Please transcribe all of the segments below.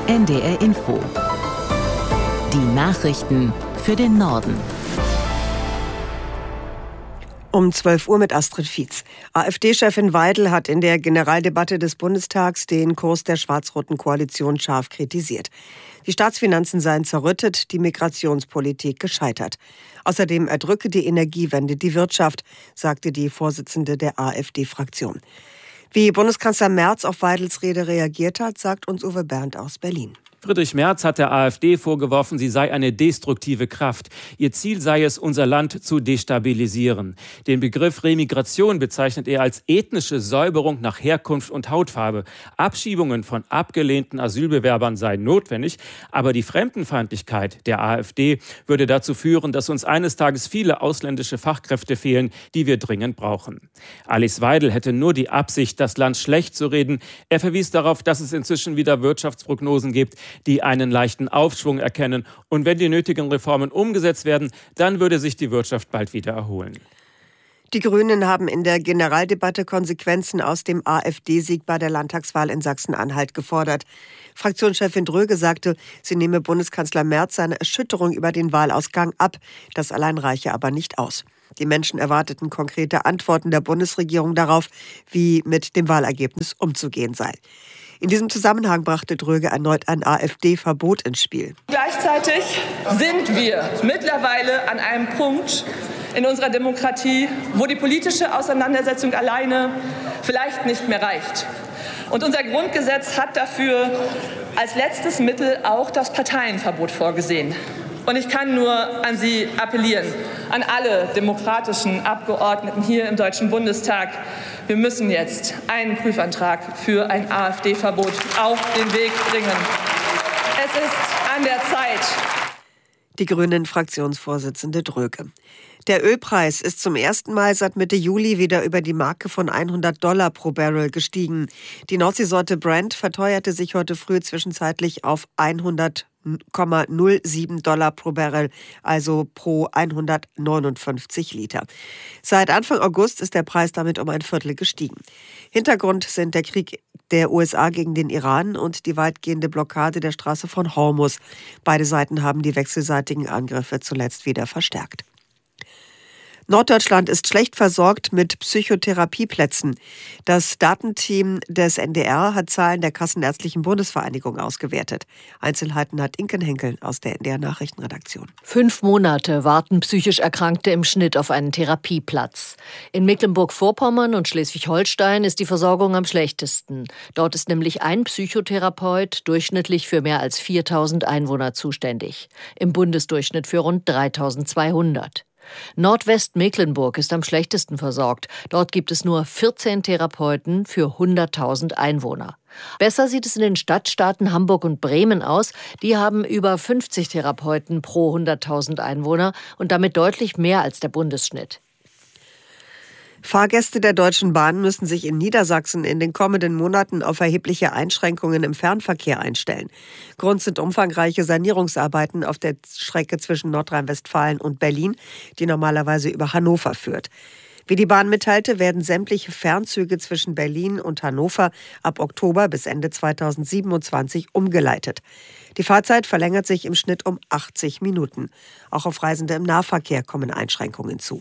NDR Info. Die Nachrichten für den Norden. Um 12 Uhr mit Astrid Fietz. AfD-Chefin Weidel hat in der Generaldebatte des Bundestags den Kurs der schwarz-roten Koalition scharf kritisiert. Die Staatsfinanzen seien zerrüttet, die Migrationspolitik gescheitert. Außerdem erdrücke die Energiewende die Wirtschaft, sagte die Vorsitzende der AfD-Fraktion. Wie Bundeskanzler Merz auf Weidels Rede reagiert hat, sagt uns Uwe Berndt aus Berlin. Friedrich Merz hat der AfD vorgeworfen, sie sei eine destruktive Kraft. Ihr Ziel sei es, unser Land zu destabilisieren. Den Begriff Remigration bezeichnet er als ethnische Säuberung nach Herkunft und Hautfarbe. Abschiebungen von abgelehnten Asylbewerbern seien notwendig, aber die Fremdenfeindlichkeit der AfD würde dazu führen, dass uns eines Tages viele ausländische Fachkräfte fehlen, die wir dringend brauchen. Alice Weidel hätte nur die Absicht, das Land schlecht zu reden. Er verwies darauf, dass es inzwischen wieder Wirtschaftsprognosen gibt, die einen leichten Aufschwung erkennen. Und wenn die nötigen Reformen umgesetzt werden, dann würde sich die Wirtschaft bald wieder erholen. Die Grünen haben in der Generaldebatte Konsequenzen aus dem AfD-Sieg bei der Landtagswahl in Sachsen-Anhalt gefordert. Fraktionschefin Dröge sagte, sie nehme Bundeskanzler Merz seine Erschütterung über den Wahlausgang ab. Das allein reiche aber nicht aus. Die Menschen erwarteten konkrete Antworten der Bundesregierung darauf, wie mit dem Wahlergebnis umzugehen sei. In diesem Zusammenhang brachte Dröge erneut ein AfD-Verbot ins Spiel. Gleichzeitig sind wir mittlerweile an einem Punkt in unserer Demokratie, wo die politische Auseinandersetzung alleine vielleicht nicht mehr reicht. Und unser Grundgesetz hat dafür als letztes Mittel auch das Parteienverbot vorgesehen. Und ich kann nur an Sie appellieren, an alle demokratischen Abgeordneten hier im Deutschen Bundestag. Wir müssen jetzt einen Prüfantrag für ein AfD-Verbot auf den Weg bringen. Es ist an der Zeit. Die Grünen-Fraktionsvorsitzende Dröge. Der Ölpreis ist zum ersten Mal seit Mitte Juli wieder über die Marke von $100 pro Barrel gestiegen. Die Nordseesorte Brent verteuerte sich heute früh zwischenzeitlich auf $100,07 pro Barrel, also pro 159 Liter. Seit Anfang August ist der Preis damit um ein Viertel gestiegen. Hintergrund sind der Krieg der USA gegen den Iran und die weitgehende Blockade der Straße von Hormuz. Beide Seiten haben die wechselseitigen Angriffe zuletzt wieder verstärkt. Norddeutschland ist schlecht versorgt mit Psychotherapieplätzen. Das Datenteam des NDR hat Zahlen der Kassenärztlichen Bundesvereinigung ausgewertet. Einzelheiten hat Inken Henkel aus der NDR Nachrichtenredaktion. 5 Monate warten psychisch Erkrankte im Schnitt auf einen Therapieplatz. In Mecklenburg-Vorpommern und Schleswig-Holstein ist die Versorgung am schlechtesten. Dort ist nämlich ein Psychotherapeut durchschnittlich für mehr als 4.000 Einwohner zuständig. Im Bundesdurchschnitt für rund 3.200. Nordwestmecklenburg ist am schlechtesten versorgt. Dort gibt es nur 14 Therapeuten für 100.000 Einwohner. Besser sieht es in den Stadtstaaten Hamburg und Bremen aus. Die haben über 50 Therapeuten pro 100.000 Einwohner und damit deutlich mehr als der Bundesschnitt. Fahrgäste der Deutschen Bahn müssen sich in Niedersachsen in den kommenden Monaten auf erhebliche Einschränkungen im Fernverkehr einstellen. Grund sind umfangreiche Sanierungsarbeiten auf der Strecke zwischen Nordrhein-Westfalen und Berlin, die normalerweise über Hannover führt. Wie die Bahn mitteilte, werden sämtliche Fernzüge zwischen Berlin und Hannover ab Oktober bis Ende 2027 umgeleitet. Die Fahrzeit verlängert sich im Schnitt um 80 Minuten. Auch auf Reisende im Nahverkehr kommen Einschränkungen zu.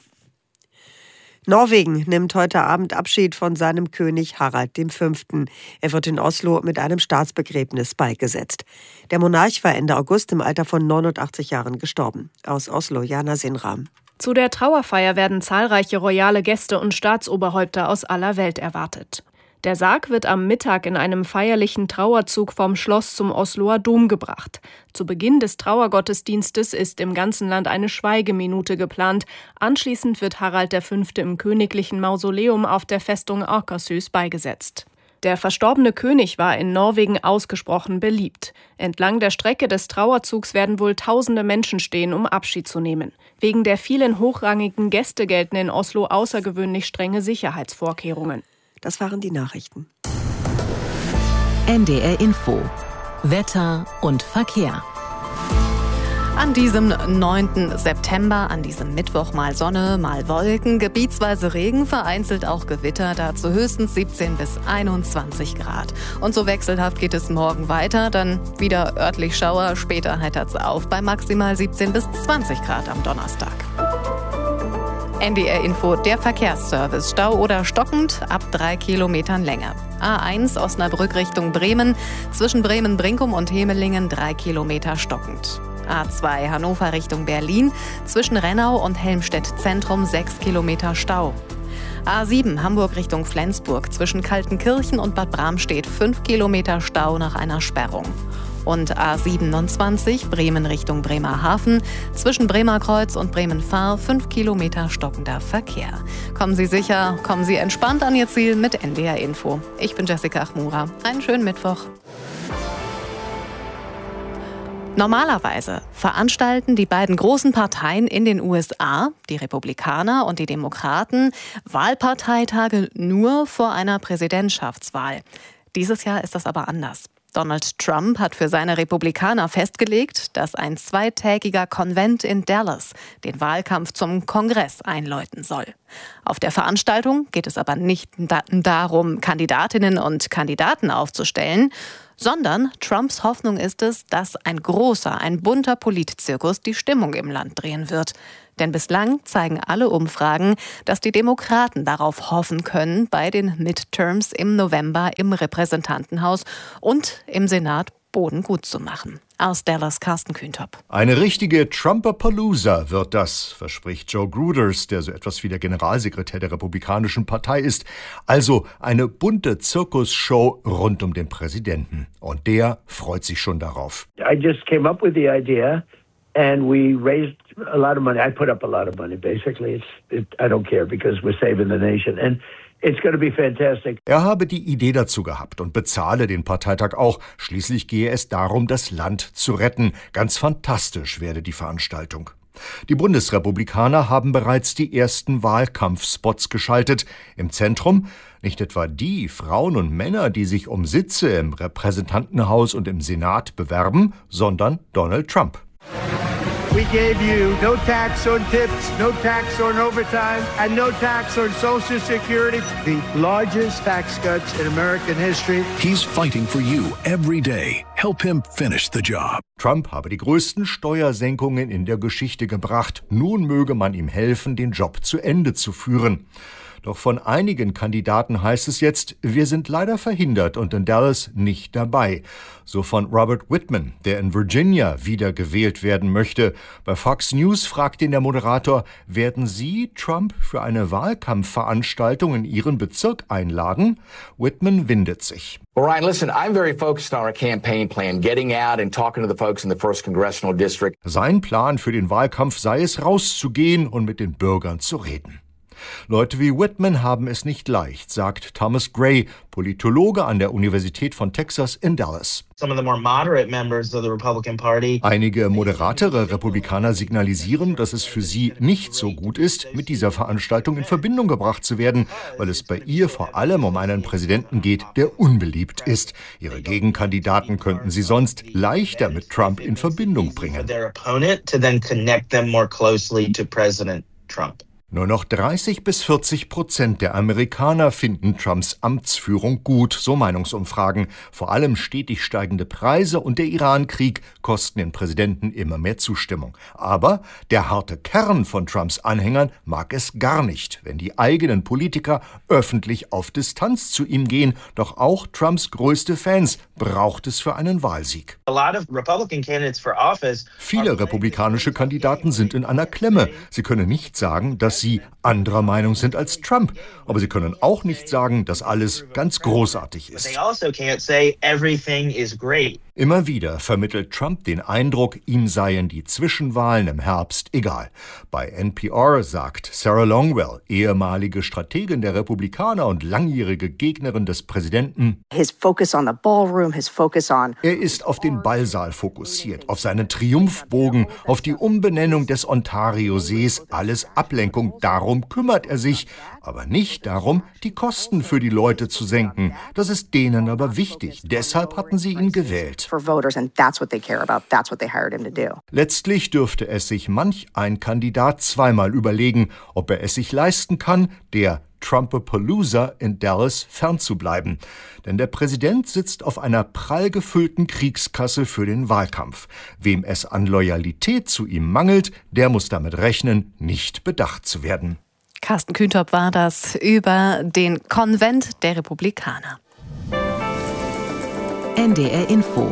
Norwegen nimmt heute Abend Abschied von seinem König Harald V. Er wird in Oslo mit einem Staatsbegräbnis beigesetzt. Der Monarch war Ende August im Alter von 89 Jahren gestorben. Aus Oslo, Jana Sinram. Zu der Trauerfeier werden zahlreiche royale Gäste und Staatsoberhäupter aus aller Welt erwartet. Der Sarg wird am Mittag in einem feierlichen Trauerzug vom Schloss zum Osloer Dom gebracht. Zu Beginn des Trauergottesdienstes ist im ganzen Land eine Schweigeminute geplant. Anschließend wird Harald V. im königlichen Mausoleum auf der Festung Akershus beigesetzt. Der verstorbene König war in Norwegen ausgesprochen beliebt. Entlang der Strecke des Trauerzugs werden wohl tausende Menschen stehen, um Abschied zu nehmen. Wegen der vielen hochrangigen Gäste gelten in Oslo außergewöhnlich strenge Sicherheitsvorkehrungen. Das waren die Nachrichten. NDR Info. Wetter und Verkehr. An diesem 9. September, an diesem Mittwoch mal Sonne, mal Wolken, gebietsweise Regen, vereinzelt auch Gewitter, dazu höchstens 17 bis 21 Grad. Und so wechselhaft geht es morgen weiter, dann wieder örtlich Schauer, später heitert es auf bei maximal 17 bis 20 Grad am Donnerstag. NDR Info, der Verkehrsservice. Stau oder stockend ab 3 Kilometern Länge. A1 Osnabrück Richtung Bremen, zwischen Bremen-Brinkum und Hemelingen 3 Kilometer stockend. A2 Hannover Richtung Berlin, zwischen Rennau und Helmstedt-Zentrum 6 Kilometer Stau. A7 Hamburg Richtung Flensburg, zwischen Kaltenkirchen und Bad Bramstedt 5 Kilometer Stau nach einer Sperrung. Und A27 Bremen Richtung Bremerhaven, zwischen Bremerkreuz und Bremen-Fahr 5 Kilometer stockender Verkehr. Kommen Sie sicher, kommen Sie entspannt an Ihr Ziel mit NDR Info. Ich bin Jessica Achmura. Einen schönen Mittwoch. Normalerweise veranstalten die beiden großen Parteien in den USA, die Republikaner und die Demokraten, Wahlparteitage nur vor einer Präsidentschaftswahl. Dieses Jahr ist das aber anders. Donald Trump hat für seine Republikaner festgelegt, dass ein zweitägiger Konvent in Dallas den Wahlkampf zum Kongress einläuten soll. Auf der Veranstaltung geht es aber nicht darum, Kandidatinnen und Kandidaten aufzustellen, sondern Trumps Hoffnung ist es, dass ein bunter Politzirkus die Stimmung im Land drehen wird. Denn bislang zeigen alle Umfragen, dass die Demokraten darauf hoffen können, bei den Midterms im November im Repräsentantenhaus und im Senat Boden gut zu machen. Aus Dallas, Carsten Kühntop. Eine richtige Trumpapalooza wird das, verspricht Joe Gruders, der so etwas wie der Generalsekretär der Republikanischen Partei ist. Also eine bunte Zirkusshow rund um den Präsidenten. Und der freut sich schon darauf. I just came up with the idea and we raised a lot of money. I put up a lot of money, basically. I don't care because we're saving the nation. And it's going to be fantastic. Er habe die Idee dazu gehabt und bezahle den Parteitag auch. Schließlich gehe es darum, das Land zu retten. Ganz fantastisch werde die Veranstaltung. Die Bundesrepublikaner haben bereits die ersten Wahlkampfspots geschaltet. Im Zentrum nicht etwa die Frauen und Männer, die sich um Sitze im Repräsentantenhaus und im Senat bewerben, sondern Donald Trump. We gave you no tax on tips, no tax on overtime, and no tax on Social Security. The largest tax cuts in American history. He's fighting for you every day. Help him finish the job. Trump habe die größten Steuersenkungen in der Geschichte gebracht. Nun möge man ihm helfen, den Job zu Ende zu führen. Doch von einigen Kandidaten heißt es jetzt, wir sind leider verhindert und in Dallas nicht dabei. So von Robert Whitman, der in Virginia wiedergewählt werden möchte. Bei Fox News fragt ihn der Moderator, werden Sie Trump für eine Wahlkampfveranstaltung in Ihren Bezirk einladen? Whitman windet sich. Well, Ryan, listen, I'm very focused on our campaign plan, getting out and talking to the folks in the 1st Congressional District. Sein Plan für den Wahlkampf sei es, rauszugehen und mit den Bürgern zu reden. Leute wie Whitman haben es nicht leicht, sagt Thomas Gray, Politologe an der Universität von Texas in Dallas. Einige moderatere Republikaner signalisieren, dass es für sie nicht so gut ist, mit dieser Veranstaltung in Verbindung gebracht zu werden, weil es bei ihr vor allem um einen Präsidenten geht, der unbeliebt ist. Ihre Gegenkandidaten könnten sie sonst leichter mit Trump in Verbindung bringen. Nur noch 30-40% der Amerikaner finden Trumps Amtsführung gut, so Meinungsumfragen. Vor allem stetig steigende Preise und der Iran-Krieg kosten den Präsidenten immer mehr Zustimmung. Aber der harte Kern von Trumps Anhängern mag es gar nicht, wenn die eigenen Politiker öffentlich auf Distanz zu ihm gehen. Doch auch Trumps größte Fans braucht es für einen Wahlsieg. Viele republikanische Kandidaten sind in einer Klemme. Sie können nicht sagen, dass sie anderer Meinung sind als Trump. Aber sie können auch nicht sagen, dass alles ganz großartig ist. Immer wieder vermittelt Trump den Eindruck, ihm seien die Zwischenwahlen im Herbst egal. Bei NPR sagt Sarah Longwell, ehemalige Strategin der Republikaner und langjährige Gegnerin des Präsidenten, er ist auf den Ballsaal fokussiert, auf seinen Triumphbogen, auf die Umbenennung des Ontario-Sees, alles Ablenkung Regierung. Darum kümmert er sich. Aber nicht darum, die Kosten für die Leute zu senken. Das ist denen aber wichtig. Deshalb hatten sie ihn gewählt. Letztlich dürfte es sich manch ein Kandidat zweimal überlegen, ob er es sich leisten kann, der Trumpapalooza in Dallas fernzubleiben. Denn der Präsident sitzt auf einer prall gefüllten Kriegskasse für den Wahlkampf. Wem es an Loyalität zu ihm mangelt, der muss damit rechnen, nicht bedacht zu werden. Carsten Kühntop war das über den Konvent der Republikaner. NDR Info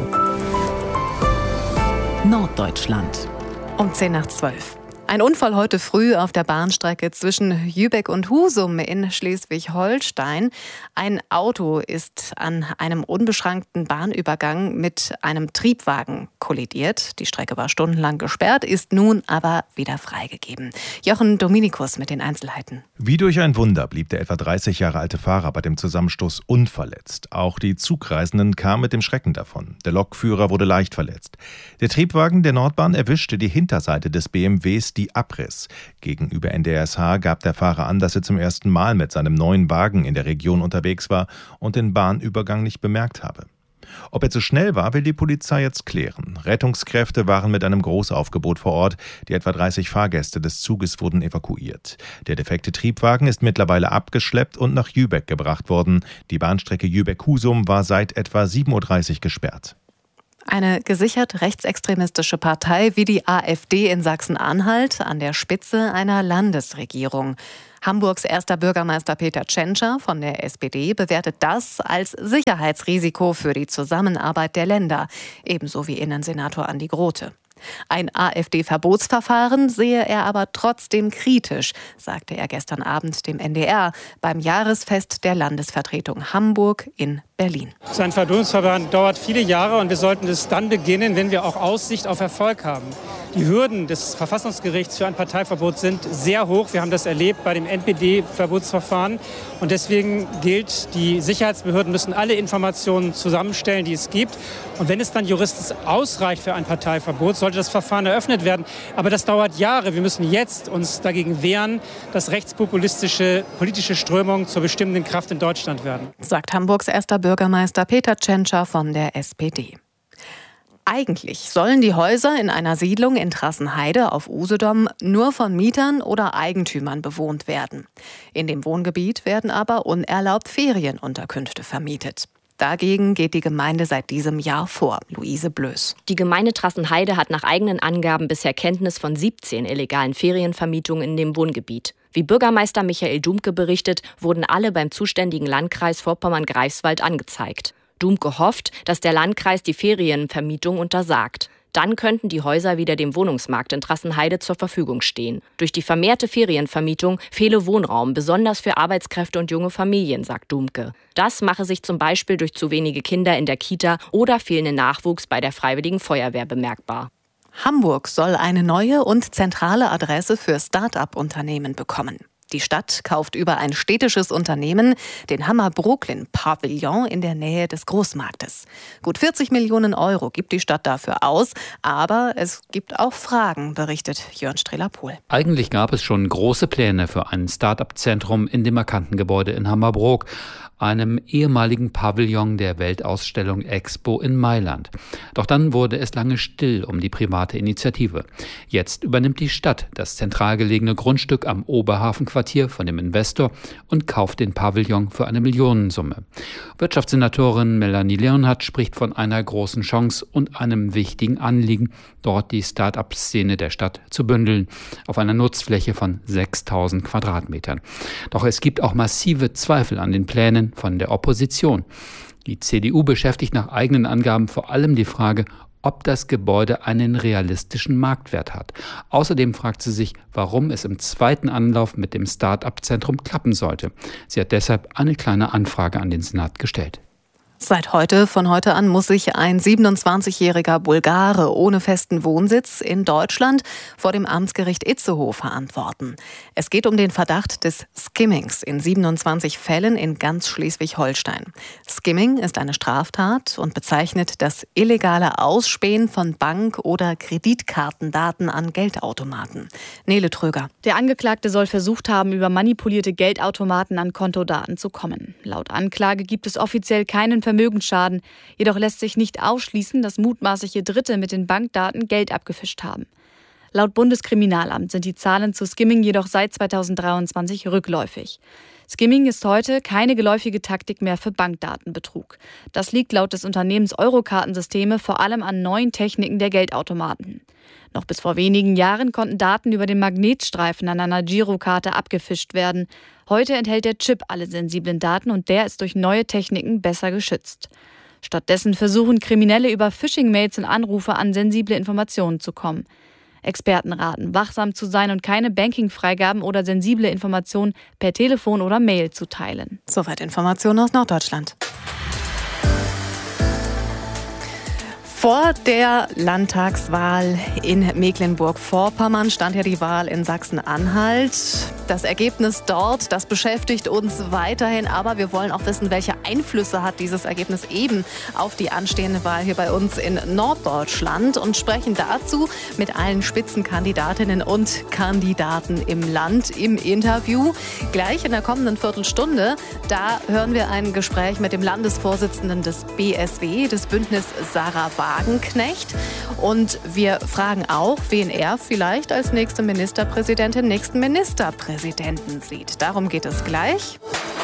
Norddeutschland Um 10:12. Ein Unfall heute früh auf der Bahnstrecke zwischen Jübeck und Husum in Schleswig-Holstein. Ein Auto ist an einem unbeschrankten Bahnübergang mit einem Triebwagen kollidiert. Die Strecke war stundenlang gesperrt, ist nun aber wieder freigegeben. Jochen Dominikus mit den Einzelheiten. Wie durch ein Wunder blieb der etwa 30 Jahre alte Fahrer bei dem Zusammenstoß unverletzt. Auch die Zugreisenden kamen mit dem Schrecken davon. Der Lokführer wurde leicht verletzt. Der Triebwagen der Nordbahn erwischte die Hinterseite des BMWs, die abriss. Gegenüber NDRSH gab der Fahrer an, dass er zum ersten Mal mit seinem neuen Wagen in der Region unterwegs war und den Bahnübergang nicht bemerkt habe. Ob er zu schnell war, will die Polizei jetzt klären. Rettungskräfte waren mit einem Großaufgebot vor Ort. Die etwa 30 Fahrgäste des Zuges wurden evakuiert. Der defekte Triebwagen ist mittlerweile abgeschleppt und nach Jübeck gebracht worden. Die Bahnstrecke Jübeck-Husum war seit etwa 7:30 Uhr gesperrt. Eine gesichert rechtsextremistische Partei wie die AfD in Sachsen-Anhalt an der Spitze einer Landesregierung. Hamburgs erster Bürgermeister Peter Tschentscher von der SPD bewertet das als Sicherheitsrisiko für die Zusammenarbeit der Länder, ebenso wie Innensenator Andi Grote. Ein AfD-Verbotsverfahren sehe er aber trotzdem kritisch, sagte er gestern Abend dem NDR beim Jahresfest der Landesvertretung Hamburg in Berlin. So ein Verbotsverfahren dauert viele Jahre und wir sollten es dann beginnen, wenn wir auch Aussicht auf Erfolg haben. Die Hürden des Verfassungsgerichts für ein Parteiverbot sind sehr hoch. Wir haben das erlebt bei dem NPD-Verbotsverfahren. Und deswegen gilt, die Sicherheitsbehörden müssen alle Informationen zusammenstellen, die es gibt. Und wenn es dann juristisch ausreicht für ein Parteiverbot, sollte das Verfahren eröffnet werden. Aber das dauert Jahre. Wir müssen jetzt uns dagegen wehren, dass rechtspopulistische politische Strömungen zur bestimmenden Kraft in Deutschland werden. Sagt Hamburgs erster Bürgermeister Peter Tschentscher von der SPD. Eigentlich sollen die Häuser in einer Siedlung in Trassenheide auf Usedom nur von Mietern oder Eigentümern bewohnt werden. In dem Wohngebiet werden aber unerlaubt Ferienunterkünfte vermietet. Dagegen geht die Gemeinde seit diesem Jahr vor. Luise Blöß. Die Gemeinde Trassenheide hat nach eigenen Angaben bisher Kenntnis von 17 illegalen Ferienvermietungen in dem Wohngebiet. Wie Bürgermeister Michael Dumke berichtet, wurden alle beim zuständigen Landkreis Vorpommern-Greifswald angezeigt. Dumke hofft, dass der Landkreis die Ferienvermietung untersagt. Dann könnten die Häuser wieder dem Wohnungsmarkt in Trassenheide zur Verfügung stehen. Durch die vermehrte Ferienvermietung fehle Wohnraum, besonders für Arbeitskräfte und junge Familien, sagt Dumke. Das mache sich zum Beispiel durch zu wenige Kinder in der Kita oder fehlenden Nachwuchs bei der Freiwilligen Feuerwehr bemerkbar. Hamburg soll eine neue und zentrale Adresse für Start-up-Unternehmen bekommen. Die Stadt kauft über ein städtisches Unternehmen den Hammer-Brooklyn-Pavillon in der Nähe des Großmarktes. Gut 40 Millionen Euro gibt die Stadt dafür aus, aber es gibt auch Fragen, berichtet Jörn Strehler-Pohl. Eigentlich gab es schon große Pläne für ein Start-up-Zentrum in dem markanten Gebäude in Hammerbrook, einem ehemaligen Pavillon der Weltausstellung Expo in Mailand. Doch dann wurde es lange still um die private Initiative. Jetzt übernimmt die Stadt das zentral gelegene Grundstück am Oberhafenquartier von dem Investor und kauft den Pavillon für eine Millionensumme. Wirtschaftssenatorin Melanie Leonhardt spricht von einer großen Chance und einem wichtigen Anliegen, dort die Start-up-Szene der Stadt zu bündeln, auf einer Nutzfläche von 6.000 Quadratmetern. Doch es gibt auch massive Zweifel an den Plänen von der Opposition. Die CDU beschäftigt nach eigenen Angaben vor allem die Frage, ob das Gebäude einen realistischen Marktwert hat. Außerdem fragt sie sich, warum es im zweiten Anlauf mit dem Start-up-Zentrum klappen sollte. Sie hat deshalb eine kleine Anfrage an den Senat gestellt. Von heute an muss sich ein 27-jähriger Bulgare ohne festen Wohnsitz in Deutschland vor dem Amtsgericht Itzehoe verantworten. Es geht um den Verdacht des Skimmings in 27 Fällen in ganz Schleswig-Holstein. Skimming ist eine Straftat und bezeichnet das illegale Ausspähen von Bank- oder Kreditkartendaten an Geldautomaten. Nele Tröger. Der Angeklagte soll versucht haben, über manipulierte Geldautomaten an Kontodaten zu kommen. Laut Anklage gibt es offiziell keinen Vermögensschaden. Jedoch lässt sich nicht ausschließen, dass mutmaßliche Dritte mit den Bankdaten Geld abgefischt haben. Laut Bundeskriminalamt sind die Zahlen zu Skimming jedoch seit 2023 rückläufig. Skimming ist heute keine geläufige Taktik mehr für Bankdatenbetrug. Das liegt laut des Unternehmens Eurokartensysteme vor allem an neuen Techniken der Geldautomaten. Noch bis vor wenigen Jahren konnten Daten über den Magnetstreifen an einer Girokarte abgefischt werden. Heute enthält der Chip alle sensiblen Daten und der ist durch neue Techniken besser geschützt. Stattdessen versuchen Kriminelle über Phishing-Mails und Anrufe an sensible Informationen zu kommen. Experten raten, wachsam zu sein und keine Banking-Freigaben oder sensible Informationen per Telefon oder Mail zu teilen. Soweit Informationen aus Norddeutschland. Vor der Landtagswahl in Mecklenburg-Vorpommern stand ja die Wahl in Sachsen-Anhalt. Das Ergebnis dort, das beschäftigt uns weiterhin. Aber wir wollen auch wissen, welche Einflüsse hat dieses Ergebnis eben auf die anstehende Wahl hier bei uns in Norddeutschland und sprechen dazu mit allen Spitzenkandidatinnen und Kandidaten im Land im Interview. Gleich in der kommenden Viertelstunde, da hören wir ein Gespräch mit dem Landesvorsitzenden des BSW, des Bündnis Sarah Wagenknecht. Und wir fragen auch, wen er vielleicht als nächste Ministerpräsidentin, nächsten Ministerpräsidenten sieht. Darum geht es gleich.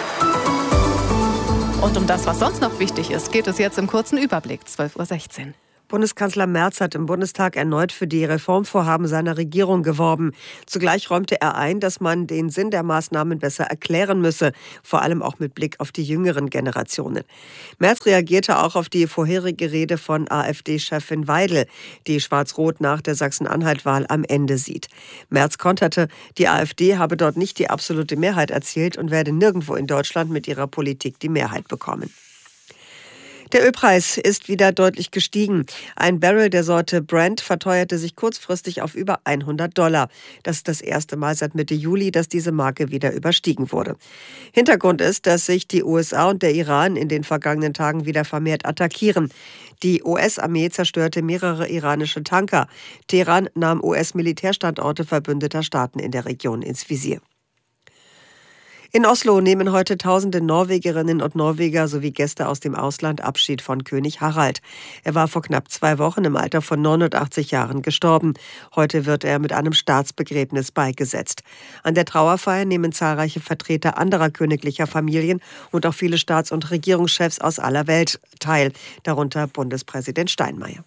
Und um das, was sonst noch wichtig ist, geht es jetzt im kurzen Überblick, 12:16 Uhr. Bundeskanzler Merz hat im Bundestag erneut für die Reformvorhaben seiner Regierung geworben. Zugleich räumte er ein, dass man den Sinn der Maßnahmen besser erklären müsse, vor allem auch mit Blick auf die jüngeren Generationen. Merz reagierte auch auf die vorherige Rede von AfD-Chefin Weidel, die Schwarz-Rot nach der Sachsen-Anhalt-Wahl am Ende sieht. Merz konterte, die AfD habe dort nicht die absolute Mehrheit erzielt und werde nirgendwo in Deutschland mit ihrer Politik die Mehrheit bekommen. Der Ölpreis ist wieder deutlich gestiegen. Ein Barrel der Sorte Brent verteuerte sich kurzfristig auf über $100. Das ist das erste Mal seit Mitte Juli, dass diese Marke wieder überstiegen wurde. Hintergrund ist, dass sich die USA und der Iran in den vergangenen Tagen wieder vermehrt attackieren. Die US-Armee zerstörte mehrere iranische Tanker. Teheran nahm US-Militärstandorte verbündeter Staaten in der Region ins Visier. In Oslo nehmen heute tausende Norwegerinnen und Norweger sowie Gäste aus dem Ausland Abschied von König Harald. Er war vor knapp 2 Wochen im Alter von 89 Jahren gestorben. Heute wird er mit einem Staatsbegräbnis beigesetzt. An der Trauerfeier nehmen zahlreiche Vertreter anderer königlicher Familien und auch viele Staats- und Regierungschefs aus aller Welt teil, darunter Bundespräsident Steinmeier.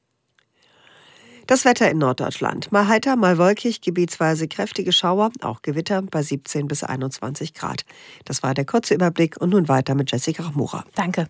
Das Wetter in Norddeutschland. Mal heiter, mal wolkig, gebietsweise kräftige Schauer, auch Gewitter bei 17 bis 21 Grad. Das war der kurze Überblick und nun weiter mit Jessica Rachmura. Danke.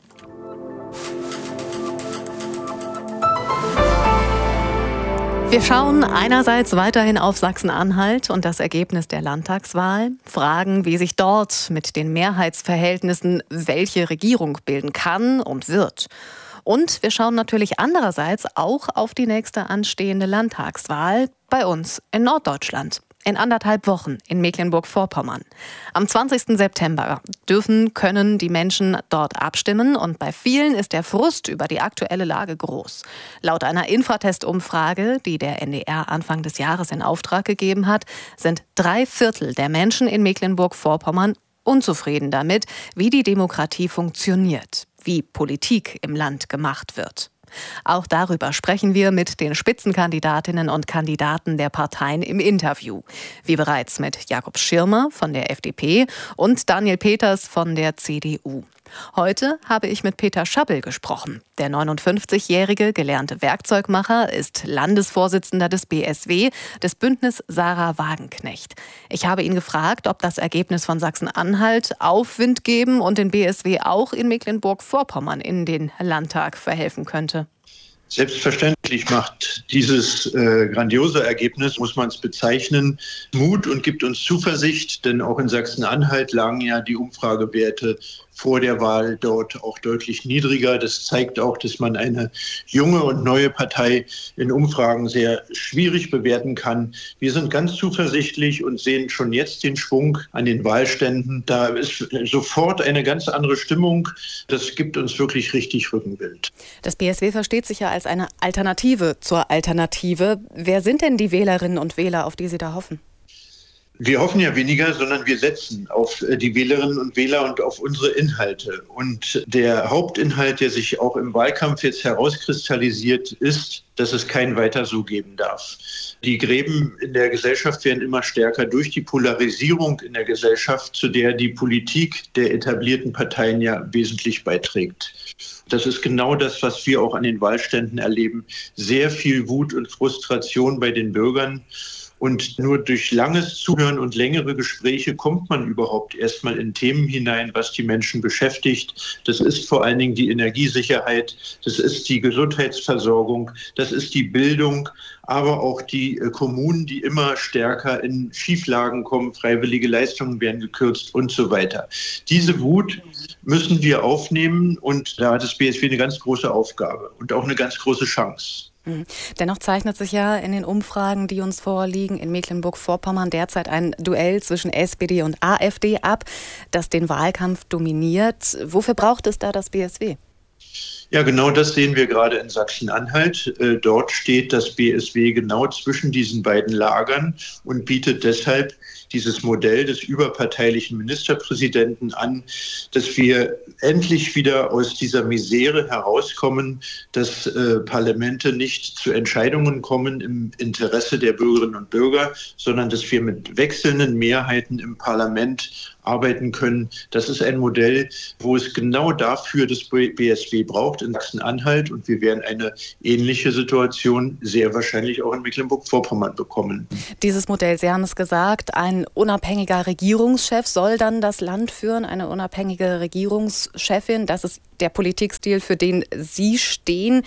Wir schauen einerseits weiterhin auf Sachsen-Anhalt und das Ergebnis der Landtagswahl, fragen, wie sich dort mit den Mehrheitsverhältnissen welche Regierung bilden kann und wird. Und wir schauen natürlich andererseits auch auf die nächste anstehende Landtagswahl bei uns in Norddeutschland. In 1,5 Wochen in Mecklenburg-Vorpommern. Am 20. September können die Menschen dort abstimmen und bei vielen ist der Frust über die aktuelle Lage groß. Laut einer Infratest-Umfrage, die der NDR Anfang des Jahres in Auftrag gegeben hat, sind 3/4 der Menschen in Mecklenburg-Vorpommern unzufrieden damit, wie die Demokratie funktioniert, wie Politik im Land gemacht wird. Auch darüber sprechen wir mit den Spitzenkandidatinnen und Kandidaten der Parteien im Interview. Wie bereits mit Jakob Schirmer von der FDP und Daniel Peters von der CDU. Heute habe ich mit Peter Schabbel gesprochen. Der 59-jährige gelernte Werkzeugmacher ist Landesvorsitzender des BSW, des Bündnis Sarah Wagenknecht. Ich habe ihn gefragt, ob das Ergebnis von Sachsen-Anhalt Aufwind geben und den BSW auch in Mecklenburg-Vorpommern in den Landtag verhelfen könnte. Selbstverständlich Deutlich macht dieses grandiose Ergebnis, muss man es bezeichnen, Mut und gibt uns Zuversicht, denn auch in Sachsen-Anhalt lagen ja die Umfragewerte vor der Wahl dort auch deutlich niedriger. Das zeigt auch, dass man eine junge und neue Partei in Umfragen sehr schwierig bewerten kann. Wir sind ganz zuversichtlich und sehen schon jetzt den Schwung an den Wahlständen. Da ist sofort eine ganz andere Stimmung. Das gibt uns wirklich richtig Rückenwind. Das BSW versteht sich ja als eine Alternative zur Alternative. Wer sind denn die Wählerinnen und Wähler, auf die Sie da hoffen? Wir hoffen ja weniger, sondern wir setzen auf die Wählerinnen und Wähler und auf unsere Inhalte. Und der Hauptinhalt, der sich auch im Wahlkampf jetzt herauskristallisiert, ist, dass es kein Weiter so geben darf. Die Gräben in der Gesellschaft werden immer stärker durch die Polarisierung in der Gesellschaft, zu der die Politik der etablierten Parteien ja wesentlich beiträgt. Das ist genau das, was wir auch an den Wahlständen erleben. Sehr viel Wut und Frustration bei den Bürgern. Und nur durch langes Zuhören und längere Gespräche kommt man überhaupt erstmal in Themen hinein, was die Menschen beschäftigt. Das ist vor allen Dingen die Energiesicherheit, das ist die Gesundheitsversorgung, das ist die Bildung, aber auch die Kommunen, die immer stärker in Schieflagen kommen, freiwillige Leistungen werden gekürzt und so weiter. Diese Wut müssen wir aufnehmen und da hat das BSW eine ganz große Aufgabe und auch eine ganz große Chance. Dennoch zeichnet sich ja in den Umfragen, die uns vorliegen, in Mecklenburg-Vorpommern derzeit ein Duell zwischen SPD und AfD ab, das den Wahlkampf dominiert. Wofür braucht es da das BSW? Ja, genau das sehen wir gerade in Sachsen-Anhalt. Dort steht das BSW genau zwischen diesen beiden Lagern und bietet deshalb dieses Modell des überparteilichen Ministerpräsidenten an, dass wir endlich wieder aus dieser Misere herauskommen, dass Parlamente nicht zu Entscheidungen kommen im Interesse der Bürgerinnen und Bürger, sondern dass wir mit wechselnden Mehrheiten im Parlament arbeiten können. Das ist ein Modell, wo es genau dafür das BSW braucht in Sachsen-Anhalt und wir werden eine ähnliche Situation sehr wahrscheinlich auch in Mecklenburg-Vorpommern bekommen. Dieses Modell, Sie haben es gesagt, ein unabhängiger Regierungschef soll dann das Land führen, eine unabhängige Regierungschefin. Das ist der Politikstil, für den Sie stehen.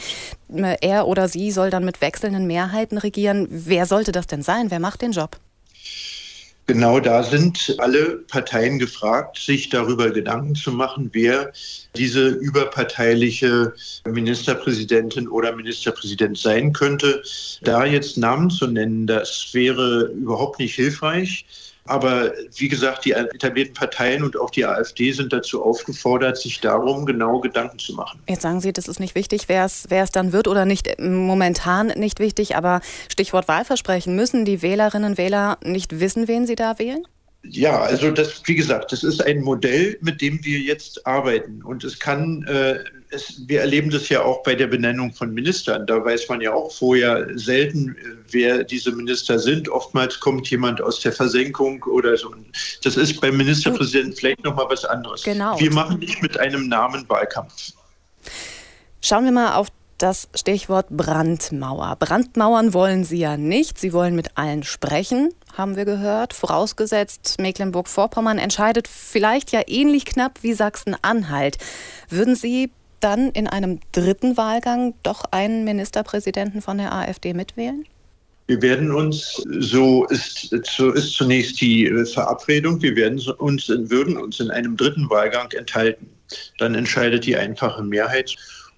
Er oder sie soll dann mit wechselnden Mehrheiten regieren. Wer sollte das denn sein? Wer macht den Job? Genau da sind alle Parteien gefragt, sich darüber Gedanken zu machen, wer diese überparteiliche Ministerpräsidentin oder Ministerpräsident sein könnte. Da jetzt Namen zu nennen, das wäre überhaupt nicht hilfreich. Aber wie gesagt, die etablierten Parteien und auch die AfD sind dazu aufgefordert, sich darum genau Gedanken zu machen. Jetzt sagen Sie, das ist nicht wichtig, wer es dann wird oder nicht, momentan nicht wichtig. Aber Stichwort Wahlversprechen, müssen die Wählerinnen und Wähler nicht wissen, wen sie da wählen? Ja, also das, wie gesagt, das ist ein Modell, mit dem wir jetzt arbeiten. Und es kann, wir erleben das ja auch bei der Benennung von Ministern. Da weiß man ja auch vorher selten, wer diese Minister sind. Oftmals kommt jemand aus der Versenkung oder so. Das ist beim Ministerpräsidenten vielleicht nochmal was anderes. Genau. Wir machen nicht mit einem Namen Wahlkampf. Schauen wir mal auf das Stichwort Brandmauer. Brandmauern wollen Sie ja nicht. Sie wollen mit allen sprechen, haben wir gehört. Vorausgesetzt, Mecklenburg-Vorpommern entscheidet vielleicht ja ähnlich knapp wie Sachsen-Anhalt. Würden Sie dann in einem dritten Wahlgang doch einen Ministerpräsidenten von der AfD mitwählen? Wir werden uns, so ist zunächst die Verabredung, wir würden uns in einem dritten Wahlgang enthalten. Dann entscheidet die einfache Mehrheit.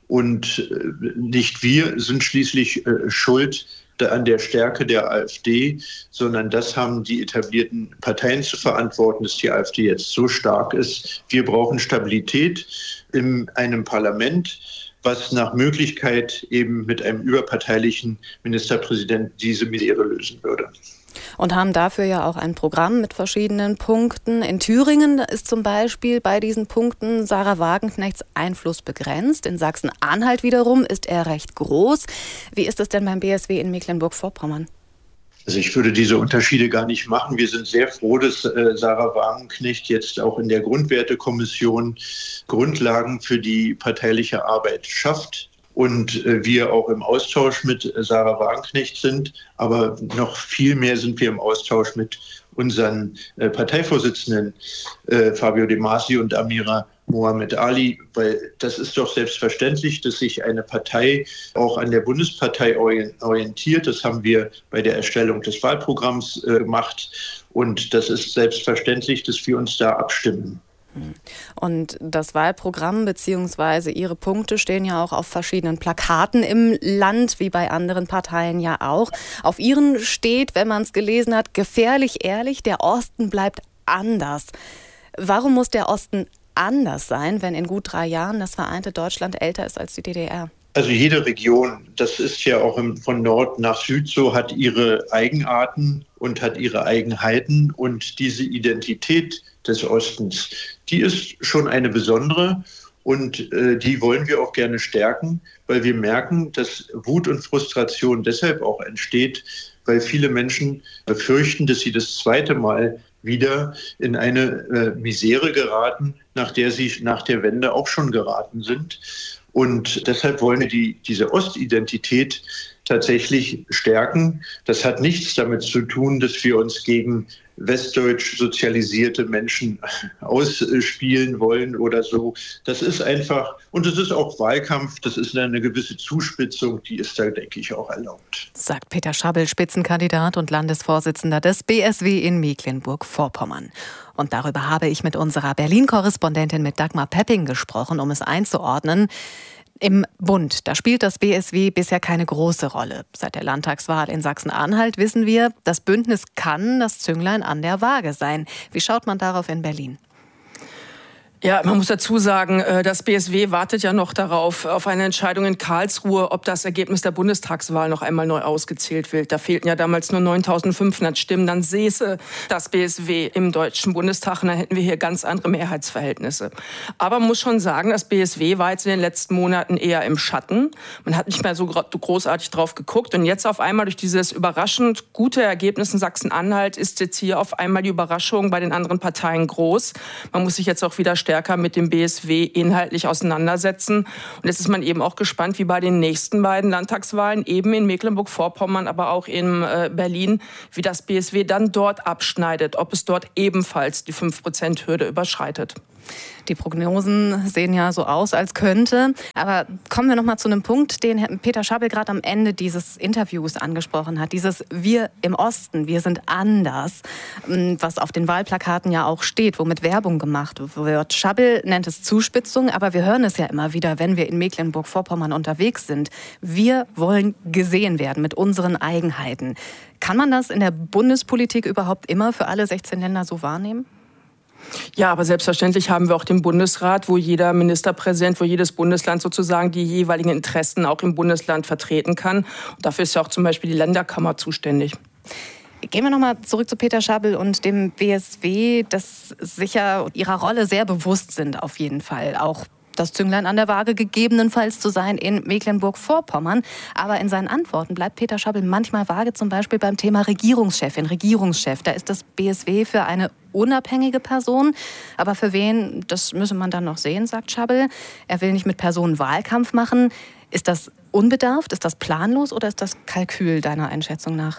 Und nicht wir sind schließlich schuld an der Stärke der AfD, sondern das haben die etablierten Parteien zu verantworten, dass die AfD jetzt so stark ist. Wir brauchen Stabilität in einem Parlament, was nach Möglichkeit eben mit einem überparteilichen Ministerpräsidenten diese Misere lösen würde. Und haben dafür ja auch ein Programm mit verschiedenen Punkten. In Thüringen ist zum Beispiel bei diesen Punkten Sarah Wagenknechts Einfluss begrenzt. In Sachsen-Anhalt wiederum ist er recht groß. Wie ist es denn beim BSW in Mecklenburg-Vorpommern? Also ich würde diese Unterschiede gar nicht machen. Wir sind sehr froh, dass Sarah Wagenknecht jetzt auch in der Grundwertekommission Grundlagen für die parteiliche Arbeit schafft. Und wir auch im Austausch mit Sarah Wagenknecht sind. Aber noch viel mehr sind wir im Austausch mit unseren Parteivorsitzenden Fabio De Masi und Amira Mohammed Ali, weil das ist doch selbstverständlich, dass sich eine Partei auch an der Bundespartei orientiert. Das haben wir bei der Erstellung des Wahlprogramms gemacht und das ist selbstverständlich, dass wir uns da abstimmen. Und das Wahlprogramm bzw. Ihre Punkte stehen ja auch auf verschiedenen Plakaten im Land, wie bei anderen Parteien ja auch. Auf Ihren steht, wenn man es gelesen hat, gefährlich ehrlich, der Osten bleibt anders. Warum muss der Osten anders sein, wenn in gut 3 Jahren das vereinte Deutschland älter ist als die DDR? Also jede Region, das ist ja auch von Nord nach Süd so, hat ihre Eigenarten und hat ihre Eigenheiten. Und diese Identität des Ostens, die ist schon eine besondere und die wollen wir auch gerne stärken, weil wir merken, dass Wut und Frustration deshalb auch entsteht, weil viele Menschen befürchten, dass sie das zweite Mal wieder in eine Misere geraten, nach der sie nach der Wende auch schon geraten sind. Und deshalb wollen wir diese Ostidentität tatsächlich stärken. Das hat nichts damit zu tun, dass wir uns gegen westdeutsch sozialisierte Menschen ausspielen wollen oder so. Das ist einfach, und es ist auch Wahlkampf, das ist eine gewisse Zuspitzung, die ist da, denke ich, auch erlaubt. Sagt Peter Schabbel, Spitzenkandidat und Landesvorsitzender des BSW in Mecklenburg-Vorpommern. Und darüber habe ich mit unserer Berlin-Korrespondentin mit Dagmar Pepping gesprochen, um es einzuordnen. Im Bund, da spielt das BSW bisher keine große Rolle. Seit der Landtagswahl in Sachsen-Anhalt wissen wir, das Bündnis kann das Zünglein an der Waage sein. Wie schaut man darauf in Berlin? Ja, man muss dazu sagen, das BSW wartet ja noch darauf, auf eine Entscheidung in Karlsruhe, ob das Ergebnis der Bundestagswahl noch einmal neu ausgezählt wird. Da fehlten ja damals nur 9.500 Stimmen. Dann säße das BSW im Deutschen Bundestag und dann hätten wir hier ganz andere Mehrheitsverhältnisse. Aber man muss schon sagen, das BSW war jetzt in den letzten Monaten eher im Schatten. Man hat nicht mehr so großartig drauf geguckt. Und jetzt auf einmal durch dieses überraschend gute Ergebnis in Sachsen-Anhalt ist jetzt hier auf einmal die Überraschung bei den anderen Parteien groß. Man muss sich jetzt auch wieder stärker mit dem BSW inhaltlich auseinandersetzen. Und jetzt ist man eben auch gespannt, wie bei den nächsten beiden Landtagswahlen, eben in Mecklenburg-Vorpommern, aber auch in Berlin, wie das BSW dann dort abschneidet, ob es dort ebenfalls die 5%-Hürde überschreitet. Die Prognosen sehen ja so aus, als könnte. Aber kommen wir noch mal zu einem Punkt, den Peter Schabbel gerade am Ende dieses Interviews angesprochen hat. Dieses Wir im Osten, wir sind anders, was auf den Wahlplakaten ja auch steht, womit Werbung gemacht wird. Schabbel nennt es Zuspitzung, aber wir hören es ja immer wieder, wenn wir in Mecklenburg-Vorpommern unterwegs sind. Wir wollen gesehen werden mit unseren Eigenheiten. Kann man das in der Bundespolitik überhaupt immer für alle 16 Länder so wahrnehmen? Ja, aber selbstverständlich haben wir auch den Bundesrat, wo jeder Ministerpräsident, wo jedes Bundesland sozusagen die jeweiligen Interessen auch im Bundesland vertreten kann. Und dafür ist ja auch zum Beispiel die Länderkammer zuständig. Gehen wir nochmal zurück zu Peter Schabbel und dem BSW, das sicher ihrer Rolle sehr bewusst sind auf jeden Fall. Auch das Zünglein an der Waage gegebenenfalls zu sein in Mecklenburg-Vorpommern. Aber in seinen Antworten bleibt Peter Schabbel manchmal vage, zum Beispiel beim Thema Regierungschefin, Regierungschef. Da ist das BSW für eine unabhängige Person. Aber für wen, das müsse man dann noch sehen, sagt Schabbel. Er will nicht mit Personen Wahlkampf machen. Ist das unbedarft, ist das planlos oder ist das Kalkül deiner Einschätzung nach?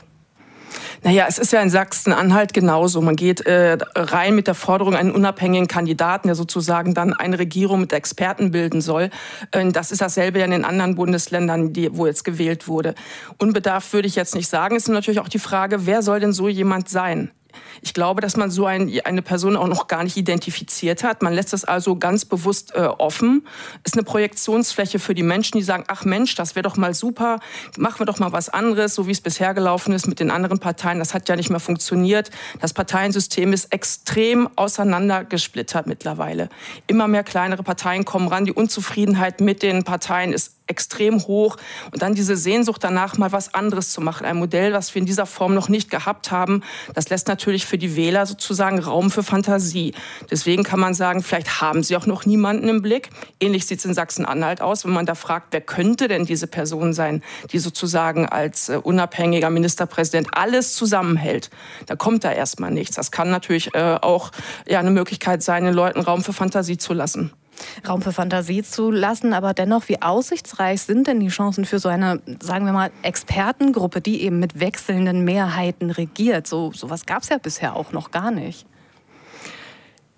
Naja, es ist ja in Sachsen-Anhalt genauso. Man geht rein mit der Forderung, einen unabhängigen Kandidaten, der sozusagen dann eine Regierung mit Experten bilden soll. Das ist dasselbe ja in den anderen Bundesländern, wo jetzt gewählt wurde. Unbedarft würde ich jetzt nicht sagen. Es ist natürlich auch die Frage, wer soll denn so jemand sein? Ich glaube, dass man so eine Person auch noch gar nicht identifiziert hat. Man lässt das also ganz bewusst offen. Ist eine Projektionsfläche für die Menschen, die sagen, ach Mensch, das wäre doch mal super, machen wir doch mal was anderes, so wie es bisher gelaufen ist mit den anderen Parteien. Das hat ja nicht mehr funktioniert. Das Parteiensystem ist extrem auseinandergesplittert mittlerweile. Immer mehr kleinere Parteien kommen ran. Die Unzufriedenheit mit den Parteien ist extrem hoch. Und dann diese Sehnsucht danach, mal was anderes zu machen. Ein Modell, was wir in dieser Form noch nicht gehabt haben, das lässt natürlich für die Wähler sozusagen Raum für Fantasie. Deswegen kann man sagen, vielleicht haben sie auch noch niemanden im Blick. Ähnlich sieht es in Sachsen-Anhalt aus, wenn man da fragt, wer könnte denn diese Person sein, die sozusagen als unabhängiger Ministerpräsident alles zusammenhält. Da kommt da erstmal nichts. Das kann natürlich auch eine Möglichkeit sein, den Leuten Raum für Fantasie zu lassen. Raum für Fantasie zu lassen, aber dennoch, wie aussichtsreich sind denn die Chancen für so eine, sagen wir mal, Expertengruppe, die eben mit wechselnden Mehrheiten regiert? Sowas gab es ja bisher auch noch gar nicht.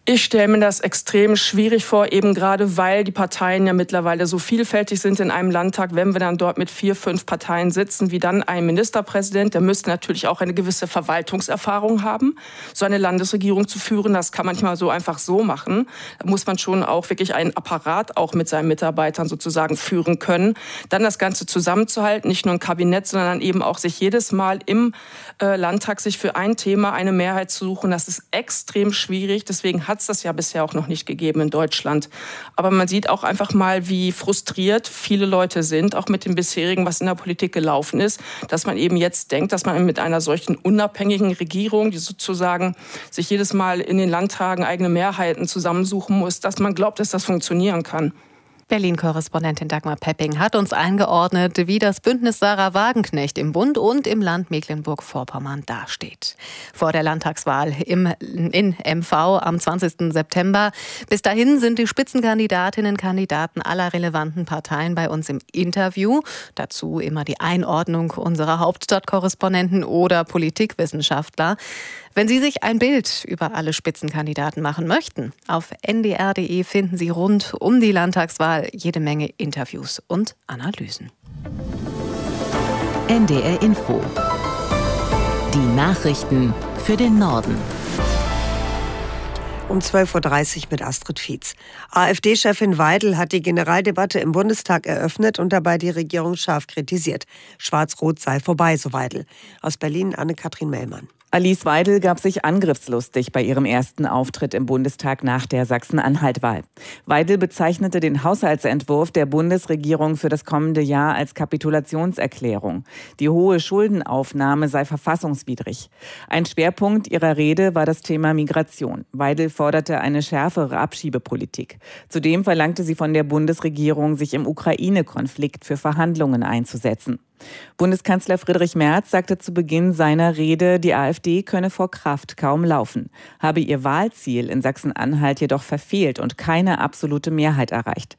Ich stelle mir das extrem schwierig vor, eben gerade weil die Parteien ja mittlerweile so vielfältig sind in einem Landtag. Wenn wir dann dort mit 4, 5 Parteien sitzen, wie dann ein Ministerpräsident, der müsste natürlich auch eine gewisse Verwaltungserfahrung haben, so eine Landesregierung zu führen. Das kann man nicht mal so einfach so machen. Da muss man schon auch wirklich einen Apparat auch mit seinen Mitarbeitern sozusagen führen können. Dann das Ganze zusammenzuhalten, nicht nur ein Kabinett, sondern eben auch sich jedes Mal im Landtag sich für ein Thema eine Mehrheit zu suchen. Das ist extrem schwierig. Deswegen hat es das ja bisher auch noch nicht gegeben in Deutschland. Aber man sieht auch einfach mal, wie frustriert viele Leute sind, auch mit dem bisherigen, was in der Politik gelaufen ist, dass man eben jetzt denkt, dass man mit einer solchen unabhängigen Regierung, die sozusagen sich jedes Mal in den Landtagen eigene Mehrheiten zusammensuchen muss, dass man glaubt, dass das funktionieren kann. Berlin-Korrespondentin Dagmar Pepping hat uns eingeordnet, wie das Bündnis Sarah Wagenknecht im Bund und im Land Mecklenburg-Vorpommern dasteht. Vor der Landtagswahl in MV am 20. September. Bis dahin sind die Spitzenkandidatinnen und Kandidaten aller relevanten Parteien bei uns im Interview. Dazu immer die Einordnung unserer Hauptstadtkorrespondenten oder Politikwissenschaftler. Wenn Sie sich ein Bild über alle Spitzenkandidaten machen möchten, auf ndr.de finden Sie rund um die Landtagswahl jede Menge Interviews und Analysen. NDR Info. Die Nachrichten für den Norden. Um 12.30 Uhr mit Astrid Fietz. AfD-Chefin Weidel hat die Generaldebatte im Bundestag eröffnet und dabei die Regierung scharf kritisiert. Schwarz-Rot sei vorbei, so Weidel. Aus Berlin Anne-Kathrin Mellmann. Alice Weidel gab sich angriffslustig bei ihrem ersten Auftritt im Bundestag nach der Sachsen-Anhalt-Wahl. Weidel bezeichnete den Haushaltsentwurf der Bundesregierung für das kommende Jahr als Kapitulationserklärung. Die hohe Schuldenaufnahme sei verfassungswidrig. Ein Schwerpunkt ihrer Rede war das Thema Migration. Weidel forderte eine schärfere Abschiebepolitik. Zudem verlangte sie von der Bundesregierung, sich im Ukraine-Konflikt für Verhandlungen einzusetzen. Bundeskanzler Friedrich Merz sagte zu Beginn seiner Rede, die AfD könne vor Kraft kaum laufen, habe ihr Wahlziel in Sachsen-Anhalt jedoch verfehlt und keine absolute Mehrheit erreicht.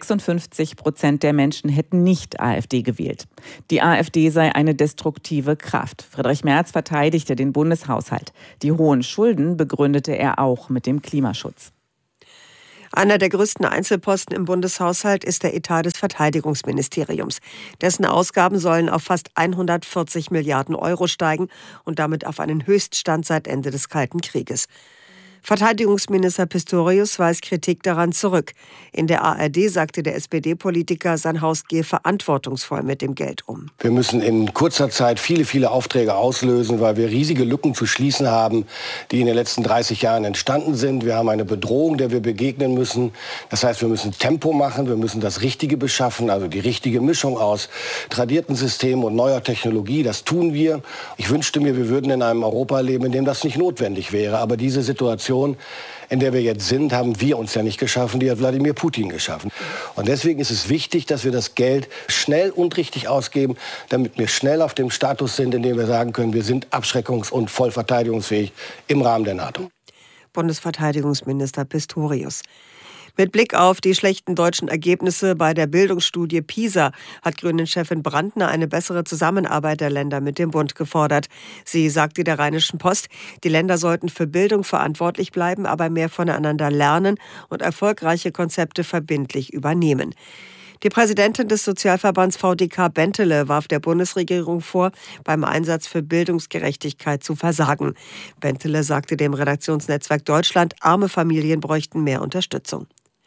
56% der Menschen hätten nicht AfD gewählt. Die AfD sei eine destruktive Kraft. Friedrich Merz verteidigte den Bundeshaushalt. Die hohen Schulden begründete er auch mit dem Klimaschutz. Einer der größten Einzelposten im Bundeshaushalt ist der Etat des Verteidigungsministeriums. Dessen Ausgaben sollen auf fast 140 Milliarden Euro steigen und damit auf einen Höchststand seit Ende des Kalten Krieges. Verteidigungsminister Pistorius weist Kritik daran zurück. In der ARD sagte der SPD-Politiker, sein Haus gehe verantwortungsvoll mit dem Geld um. Wir müssen in kurzer Zeit viele Aufträge auslösen, weil wir riesige Lücken zu schließen haben, die in den letzten 30 Jahren entstanden sind. Wir haben eine Bedrohung, der wir begegnen müssen. Das heißt, wir müssen Tempo machen, wir müssen das Richtige beschaffen, also die richtige Mischung aus tradierten Systemen und neuer Technologie. Das tun wir. Ich wünschte mir, wir würden in einem Europa leben, in dem das nicht notwendig wäre. Aber diese Situation, in der wir jetzt sind, haben wir uns ja nicht geschaffen, die hat Wladimir Putin geschaffen. Und deswegen ist es wichtig, dass wir das Geld schnell und richtig ausgeben, damit wir schnell auf dem Status sind, in dem wir sagen können, wir sind abschreckungs- und voll verteidigungsfähig im Rahmen der NATO. Bundesverteidigungsminister Pistorius. Mit Blick auf die schlechten deutschen Ergebnisse bei der Bildungsstudie PISA hat Grünen-Chefin Brandner eine bessere Zusammenarbeit der Länder mit dem Bund gefordert. Sie sagte der Rheinischen Post, die Länder sollten für Bildung verantwortlich bleiben, aber mehr voneinander lernen und erfolgreiche Konzepte verbindlich übernehmen. Die Präsidentin des Sozialverbands VDK Bentele warf der Bundesregierung vor, beim Einsatz für Bildungsgerechtigkeit zu versagen. Bentele sagte dem Redaktionsnetzwerk Deutschland, arme Familien bräuchten mehr Unterstützung.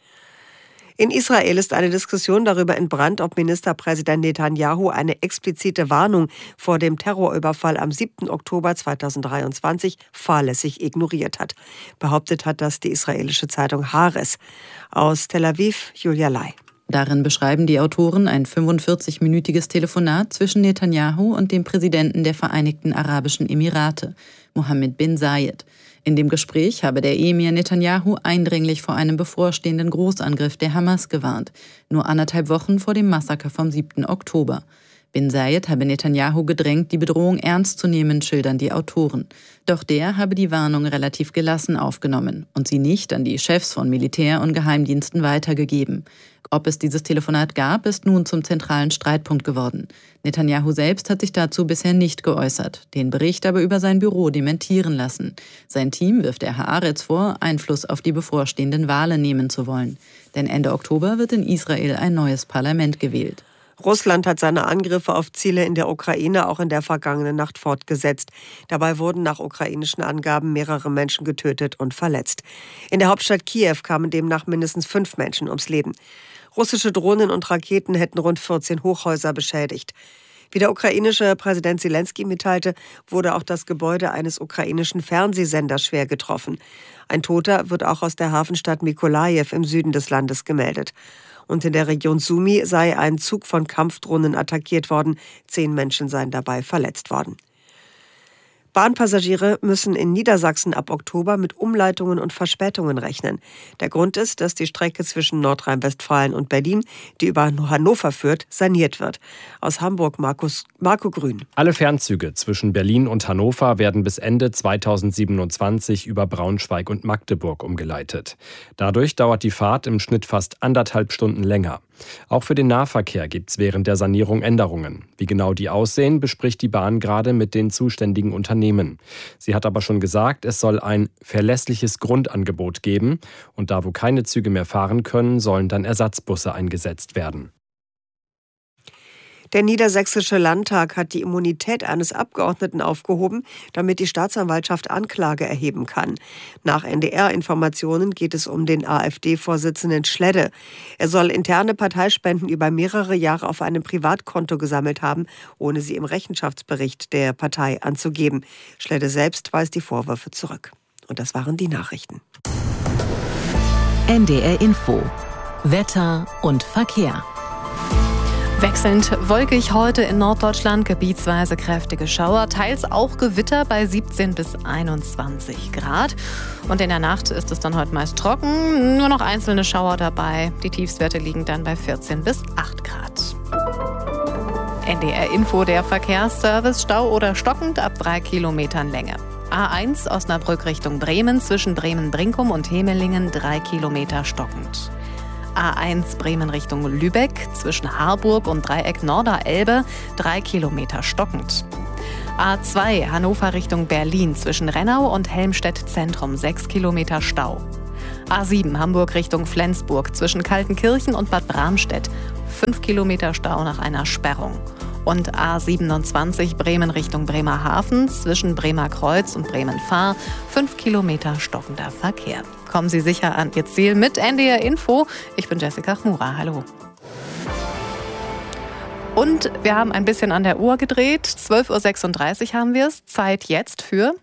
In Israel ist eine Diskussion darüber entbrannt, ob Ministerpräsident Netanyahu eine explizite Warnung vor dem Terrorüberfall am 7. Oktober 2023 fahrlässig ignoriert hat. Behauptet hat das die israelische Zeitung Haaretz. Aus Tel Aviv, Julia Lai. Darin beschreiben die Autoren ein 45-minütiges Telefonat zwischen Netanyahu und dem Präsidenten der Vereinigten Arabischen Emirate, Mohammed bin Zayed. In dem Gespräch habe der Emir Netanyahu eindringlich vor einem bevorstehenden Großangriff der Hamas gewarnt, nur 1,5 Wochen vor dem Massaker vom 7. Oktober. Bin Zayed habe Netanyahu gedrängt, die Bedrohung ernst zu nehmen, schildern die Autoren. Doch der habe die Warnung relativ gelassen aufgenommen und sie nicht an die Chefs von Militär und Geheimdiensten weitergegeben. Ob es dieses Telefonat gab, ist nun zum zentralen Streitpunkt geworden. Netanyahu selbst hat sich dazu bisher nicht geäußert, den Bericht aber über sein Büro dementieren lassen. Sein Team wirft der Haaretz vor, Einfluss auf die bevorstehenden Wahlen nehmen zu wollen. Denn Ende Oktober wird in Israel ein neues Parlament gewählt. Russland hat seine Angriffe auf Ziele in der Ukraine auch in der vergangenen Nacht fortgesetzt. Dabei wurden nach ukrainischen Angaben mehrere Menschen getötet und verletzt. In der Hauptstadt Kiew kamen demnach mindestens 5 Menschen ums Leben. Russische Drohnen und Raketen hätten rund 14 Hochhäuser beschädigt. Wie der ukrainische Präsident Zelensky mitteilte, wurde auch das Gebäude eines ukrainischen Fernsehsenders schwer getroffen. Ein Toter wird auch aus der Hafenstadt Mykolajiw im Süden des Landes gemeldet. Und in der Region Sumy sei ein Zug von Kampfdrohnen attackiert worden. 10 Menschen seien dabei verletzt worden. Bahnpassagiere müssen in Niedersachsen ab Oktober mit Umleitungen und Verspätungen rechnen. Der Grund ist, dass die Strecke zwischen Nordrhein-Westfalen und Berlin, die über Hannover führt, saniert wird. Aus Hamburg Marco Grün. Alle Fernzüge zwischen Berlin und Hannover werden bis Ende 2027 über Braunschweig und Magdeburg umgeleitet. Dadurch dauert die Fahrt im Schnitt fast 1,5 Stunden länger. Auch für den Nahverkehr gibt es während der Sanierung Änderungen. Wie genau die aussehen, bespricht die Bahn gerade mit den zuständigen Unternehmen. Sie hat aber schon gesagt, es soll ein verlässliches Grundangebot geben. Und da, wo keine Züge mehr fahren können, sollen dann Ersatzbusse eingesetzt werden. Der Niedersächsische Landtag hat die Immunität eines Abgeordneten aufgehoben, damit die Staatsanwaltschaft Anklage erheben kann. Nach NDR-Informationen geht es um den AfD-Vorsitzenden Schledde. Er soll interne Parteispenden über mehrere Jahre auf einem Privatkonto gesammelt haben, ohne sie im Rechenschaftsbericht der Partei anzugeben. Schledde selbst weist die Vorwürfe zurück. Und das waren die Nachrichten. NDR Info. Wetter und Verkehr. Wechselnd wolkig heute in Norddeutschland, gebietsweise kräftige Schauer, teils auch Gewitter bei 17 bis 21 Grad. Und in der Nacht ist es dann heute meist trocken, nur noch einzelne Schauer dabei. Die Tiefstwerte liegen dann bei 14 bis 8 Grad. NDR Info, der Verkehrsservice, Stau oder stockend ab 3 Kilometern Länge. A1 Osnabrück Richtung Bremen, zwischen Bremen-Brinkum und Hemelingen 3 Kilometer stockend. A1 Bremen Richtung Lübeck, zwischen Harburg und Dreieck Norderelbe 3 Kilometer stockend. A2 Hannover Richtung Berlin, zwischen Rennau und Helmstedt Zentrum 6 Kilometer Stau. A7 Hamburg Richtung Flensburg, zwischen Kaltenkirchen und Bad Bramstedt 5 Kilometer Stau nach einer Sperrung. Und A27 Bremen Richtung Bremerhaven, zwischen Bremerkreuz und Bremen-Fahr 5 Kilometer stockender Verkehr. Kommen Sie sicher an Ihr Ziel mit NDR Info. Ich bin Jessica Chmura. Hallo. Und wir haben ein bisschen an der Uhr gedreht. 12.36 Uhr haben wir es. Zeit jetzt für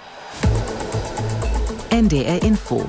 NDR Info.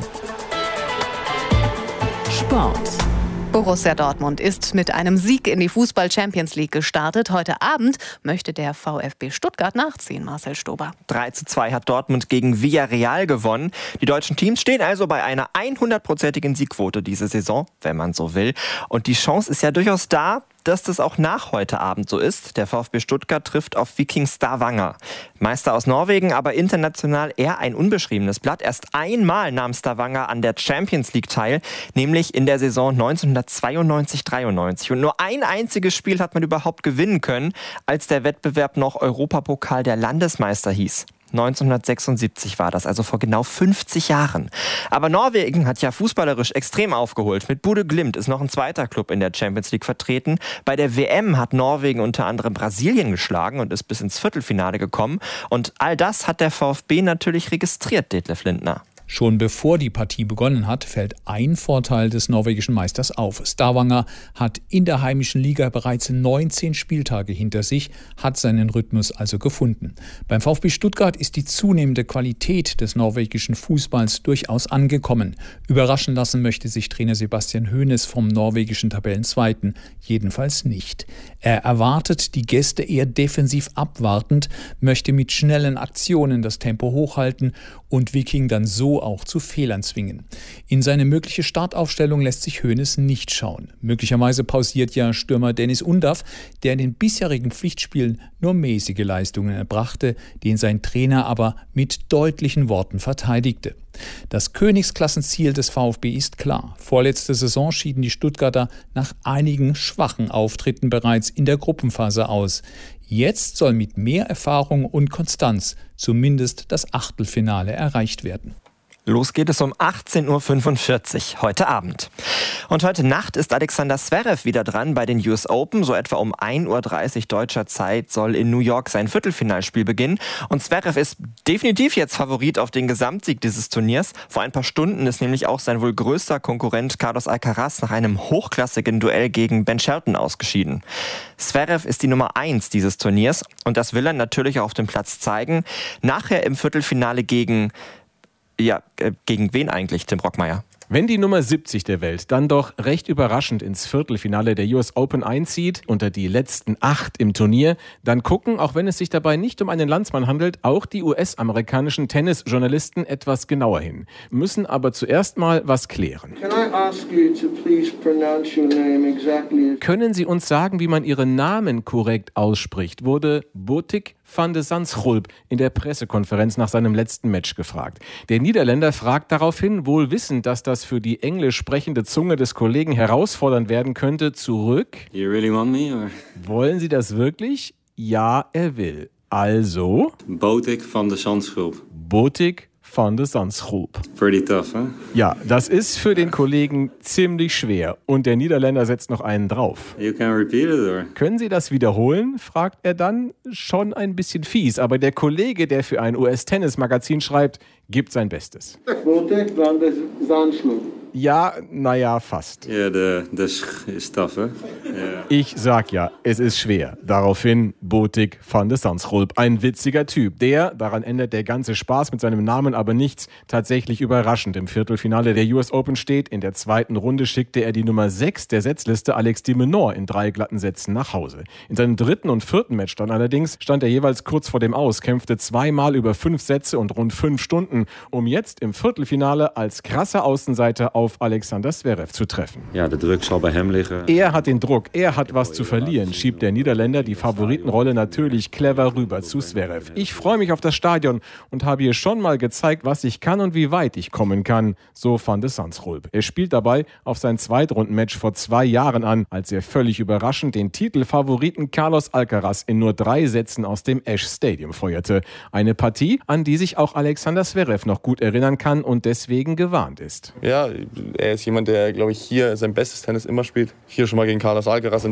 Sport. Borussia Dortmund ist mit einem Sieg in die Fußball-Champions League gestartet. Heute Abend möchte der VfB Stuttgart nachziehen, Marcel Stober. 3:2 hat Dortmund gegen Villarreal gewonnen. Die deutschen Teams stehen also bei einer 100%igen Siegquote diese Saison, wenn man so will. Und die Chance ist ja durchaus da, dass das auch nach heute Abend so ist. Der VfB Stuttgart trifft auf Viking Stavanger. Meister aus Norwegen, aber international eher ein unbeschriebenes Blatt. Erst einmal nahm Stavanger an der Champions League teil, nämlich in der Saison 1992/93. Und nur ein einziges Spiel hat man überhaupt gewinnen können, als der Wettbewerb noch Europapokal der Landesmeister hieß. 1976 war das, also vor genau 50 Jahren. Aber Norwegen hat ja fußballerisch extrem aufgeholt. Mit Bodø Glimt ist noch ein zweiter Club in der Champions League vertreten. Bei der WM hat Norwegen unter anderem Brasilien geschlagen und ist bis ins Viertelfinale gekommen. Und all das hat der VfB natürlich registriert, Detlef Lindner. Schon bevor die Partie begonnen hat, fällt ein Vorteil des norwegischen Meisters auf. Stavanger hat in der heimischen Liga bereits 19 Spieltage hinter sich, hat seinen Rhythmus also gefunden. Beim VfB Stuttgart ist die zunehmende Qualität des norwegischen Fußballs durchaus angekommen. Überraschen lassen möchte sich Trainer Sebastian Hoeneß vom norwegischen Tabellenzweiten jedenfalls nicht. Er erwartet die Gäste eher defensiv abwartend, möchte mit schnellen Aktionen das Tempo hochhalten und Viking dann so so auch zu Fehlern zwingen. In seine mögliche Startaufstellung lässt sich Hoeneß nicht schauen. Möglicherweise pausiert ja Stürmer Dennis Undav, der in den bisherigen Pflichtspielen nur mäßige Leistungen erbrachte, den sein Trainer aber mit deutlichen Worten verteidigte. Das Königsklassenziel des VfB ist klar. Vorletzte Saison schieden die Stuttgarter nach einigen schwachen Auftritten bereits in der Gruppenphase aus. Jetzt soll mit mehr Erfahrung und Konstanz zumindest das Achtelfinale erreicht werden. Los geht es um 18.45 Uhr heute Abend. Und heute Nacht ist Alexander Zverev wieder dran bei den US Open. So etwa um 1.30 Uhr deutscher Zeit soll in New York sein Viertelfinalspiel beginnen. Und Zverev ist definitiv jetzt Favorit auf den Gesamtsieg dieses Turniers. Vor ein paar Stunden ist nämlich auch sein wohl größter Konkurrent Carlos Alcaraz nach einem hochklassigen Duell gegen Ben Shelton ausgeschieden. Zverev ist die Nummer 1 dieses Turniers und das will er natürlich auch auf dem Platz zeigen. Nachher im Viertelfinale gegen wen eigentlich, Tim Brockmeier? Wenn die Nummer 70 der Welt dann doch recht überraschend ins Viertelfinale der US Open einzieht, unter die letzten 8 im Turnier, dann gucken, auch wenn es sich dabei nicht um einen Landsmann handelt, auch die US-amerikanischen Tennisjournalisten etwas genauer hin. Müssen aber zuerst mal was klären. Können Sie uns sagen, wie man Ihren Namen korrekt ausspricht? Wurde Botic van de Zandschulp in der Pressekonferenz nach seinem letzten Match gefragt. Der Niederländer fragt daraufhin, wohl wissend, dass das für die englisch sprechende Zunge des Kollegen herausfordernd werden könnte, zurück. You really want me, or? Wollen Sie das wirklich? Ja, er will. Also? Botic van de Zandschulp. Botic van de Zandschulp. Pretty tough, huh? Ja, das ist für den Kollegen ziemlich schwer. Und der Niederländer setzt noch einen drauf. You can repeat it, or? Können Sie das wiederholen? Fragt er dann. Schon ein bisschen fies, aber der Kollege, der für ein US-Tennis-Magazin schreibt, gibt sein Bestes. Botic van de Zandschulp. Ja, naja, fast. Ja, das ist tough, huh? Yeah. Ich sag ja, es ist schwer. Daraufhin Botic van de Zandschulp. Ein witziger Typ. Daran ändert der ganze Spaß mit seinem Namen aber nichts, tatsächlich überraschend im Viertelfinale der US Open steht. In der zweiten Runde schickte er die Nummer 6 der Setzliste Alex de Minaur in 3 glatten Sätzen nach Hause. In seinem dritten und vierten Match dann allerdings stand er jeweils kurz vor dem Aus, kämpfte 2-mal über 5 Sätze und rund 5 Stunden, um jetzt im Viertelfinale als krasser Außenseiter auf Alexander Zverev zu treffen. Ja, der Druck soll bei ihm liegen. Er hat den Druck, er hat was zu verlieren, schiebt der Niederländer die Favoritenrolle natürlich clever rüber zu Zverev. Ich freue mich auf das Stadion und habe hier schon mal gezeigt, was ich kann und wie weit ich kommen kann, so van de Zandschulp. Er spielt dabei auf sein Zweitrundenmatch vor 2 Jahren an, als er völlig überraschend den Titelfavoriten Carlos Alcaraz in nur 3 Sätzen aus dem Ash Stadium feuerte. Eine Partie, an die sich auch Alexander Zverev noch gut erinnern kann und deswegen gewarnt ist. Ja, er ist jemand, der, glaube ich, hier sein bestes Tennis immer spielt. Hier schon mal gegen Carlos Alcaraz in